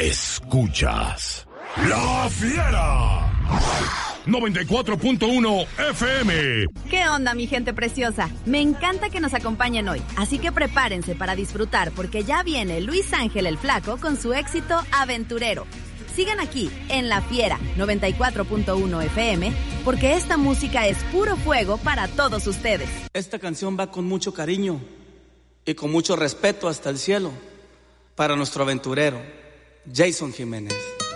Escuchas La Fiera 94.1 FM. ¿Qué onda, mi gente preciosa? Me encanta que nos acompañen hoy, así que prepárense para disfrutar porque ya viene Luis Ángel el Flaco con su éxito Aventurero. Sigan aquí en La Fiera 94.1 FM porque esta música es puro fuego para todos ustedes. Esta canción va con mucho cariño y con mucho respeto hasta el cielo para nuestro aventurero, Jason Jiménez.